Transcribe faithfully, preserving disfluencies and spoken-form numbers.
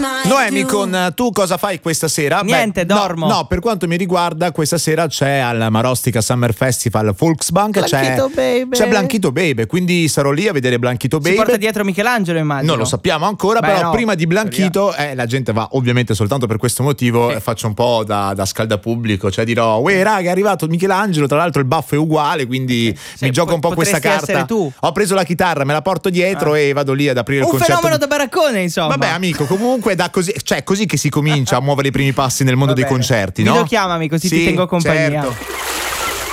Noemi con Tu cosa fai questa sera? Niente, Beh, dormo. No, no, per quanto mi riguarda questa sera c'è al Marostica Summer Festival Volksbank, Blanchito c'è, Baby. c'è Blanchito Baby, quindi sarò lì a vedere Blanchito Baby. Si porta dietro Michelangelo, immagino. Non lo sappiamo ancora. Beh, però no. prima di Blanchito eh, la gente va ovviamente soltanto per questo motivo. Sì. eh, Faccio un po' da, da scaldapubblico, cioè dirò uè raga, è arrivato Michelangelo, tra l'altro il baffo è uguale, quindi Sì, mi gioco un po' questa potresti carta. essere tu. Ho preso la chitarra, me la porto dietro Ah. e vado lì ad aprire il Un concerto fenomeno di... da baraccone, insomma. Vabbè amico, comunque da così, cioè così che si comincia a muovere i primi passi nel mondo Va dei bene. concerti, no? Video chiamami così Sì, ti tengo compagnia. certo.